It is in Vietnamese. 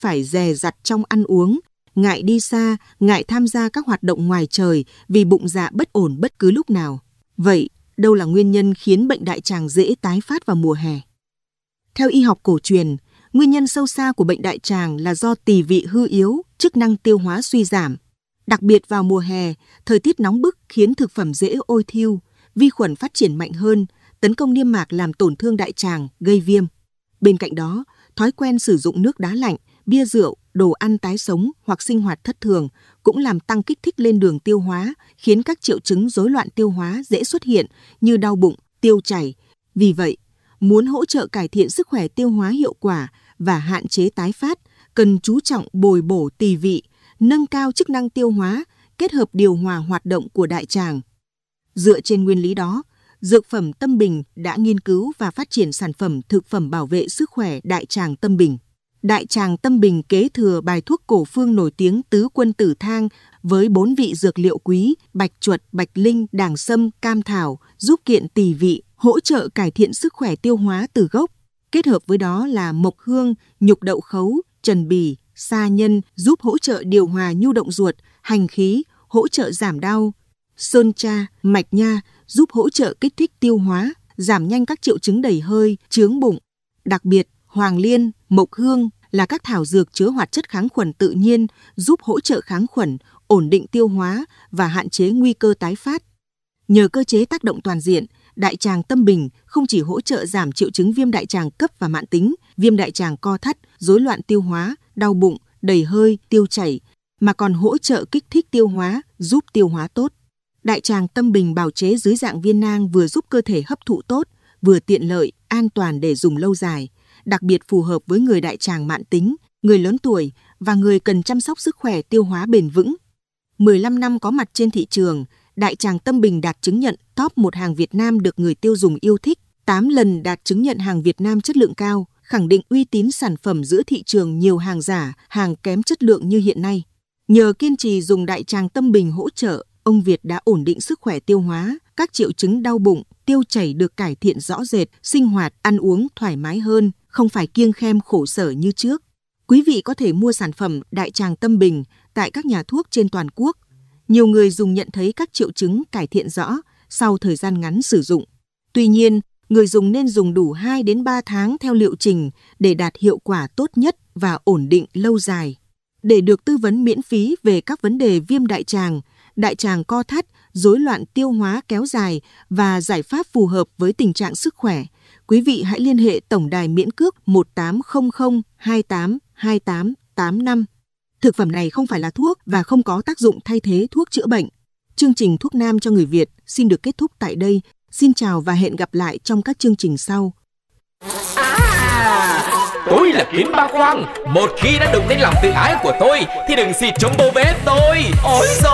phải dè dặt trong ăn uống, ngại đi xa, ngại tham gia các hoạt động ngoài trời vì bụng dạ bất ổn bất cứ lúc nào. Vậy, đâu là nguyên nhân khiến bệnh đại tràng dễ tái phát vào mùa hè? Theo y học cổ truyền, nguyên nhân sâu xa của bệnh đại tràng là do tỳ vị hư yếu, chức năng tiêu hóa suy giảm. Đặc biệt vào mùa hè, thời tiết nóng bức khiến thực phẩm dễ ôi thiêu, vi khuẩn phát triển mạnh hơn, tấn công niêm mạc làm tổn thương đại tràng, gây viêm. Bên cạnh đó, thói quen sử dụng nước đá lạnh, bia rượu, đồ ăn tái sống hoặc sinh hoạt thất thường cũng làm tăng kích thích lên đường tiêu hóa, khiến các triệu chứng rối loạn tiêu hóa dễ xuất hiện như đau bụng, tiêu chảy. Vì vậy, muốn hỗ trợ cải thiện sức khỏe tiêu hóa hiệu quả và hạn chế tái phát, cần chú trọng bồi bổ tỳ vị, nâng cao chức năng tiêu hóa, kết hợp điều hòa hoạt động của đại tràng. Dựa trên nguyên lý đó, Dược phẩm Tâm Bình đã nghiên cứu và phát triển sản phẩm thực phẩm bảo vệ sức khỏe đại tràng Tâm Bình. Đại tràng Tâm Bình kế thừa bài thuốc cổ phương nổi tiếng Tứ Quân Tử Thang với 4 vị dược liệu quý, bạch chuột, bạch linh, đàng sâm, cam thảo, giúp kiện tỳ vị, hỗ trợ cải thiện sức khỏe tiêu hóa từ gốc. Kết hợp với đó là mộc hương, nhục đậu khấu, trần bì, sa nhân giúp hỗ trợ điều hòa nhu động ruột, hành khí, hỗ trợ giảm đau. Sơn tra, mạch nha giúp hỗ trợ kích thích tiêu hóa, giảm nhanh các triệu chứng đầy hơi, chướng bụng. Đặc biệt, hoàng liên, mộc hương là các thảo dược chứa hoạt chất kháng khuẩn tự nhiên giúp hỗ trợ kháng khuẩn, ổn định tiêu hóa và hạn chế nguy cơ tái phát. Nhờ cơ chế tác động toàn diện, đại tràng Tâm Bình không chỉ hỗ trợ giảm triệu chứng viêm đại tràng cấp và mãn tính, viêm đại tràng co thắt, rối loạn tiêu hóa, đau bụng, đầy hơi, tiêu chảy, mà còn hỗ trợ kích thích tiêu hóa, giúp tiêu hóa tốt. Đại tràng Tâm Bình bào chế dưới dạng viên nang vừa giúp cơ thể hấp thụ tốt, vừa tiện lợi, an toàn để dùng lâu dài, đặc biệt phù hợp với người đại tràng mãn tính, người lớn tuổi và người cần chăm sóc sức khỏe tiêu hóa bền vững. 15 năm có mặt trên thị trường, đại tràng Tâm Bình đạt chứng nhận top 1 hàng Việt Nam được người tiêu dùng yêu thích, 8 lần đạt chứng nhận hàng Việt Nam chất lượng cao, khẳng định uy tín sản phẩm giữa thị trường nhiều hàng giả, hàng kém chất lượng như hiện nay. Nhờ kiên trì dùng đại tràng Tâm Bình hỗ trợ, ông Việt đã ổn định sức khỏe tiêu hóa, các triệu chứng đau bụng, tiêu chảy được cải thiện rõ rệt, sinh hoạt, ăn uống thoải mái hơn, không phải kiêng khem khổ sở như trước. Quý vị có thể mua sản phẩm đại tràng Tâm Bình tại các nhà thuốc trên toàn quốc. Nhiều người dùng nhận thấy các triệu chứng cải thiện rõ sau thời gian ngắn sử dụng. Tuy nhiên, người dùng nên dùng đủ 2 đến 3 tháng theo liệu trình để đạt hiệu quả tốt nhất và ổn định lâu dài. Để được tư vấn miễn phí về các vấn đề viêm đại tràng co thắt, rối loạn tiêu hóa kéo dài và giải pháp phù hợp với tình trạng sức khỏe, quý vị hãy liên hệ tổng đài miễn cước 1800 28 28 85. Thực phẩm này không phải là thuốc và không có tác dụng thay thế thuốc chữa bệnh. Chương trình Thuốc Nam cho người Việt xin được kết thúc tại đây. Xin chào và hẹn gặp lại trong các chương trình sau. Tôi là Kiến Ba Khoang. Một khi đã đụng đến lòng tự ái của tôi thì đừng xịt chống bô bế tôi. Ôi giời!